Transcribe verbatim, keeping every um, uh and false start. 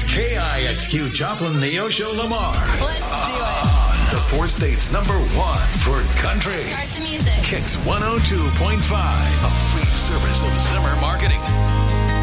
K I X Q Joplin Neosho Lamar. Let's do it. On the four states number one for country. Start the music. Kicks one oh two point five.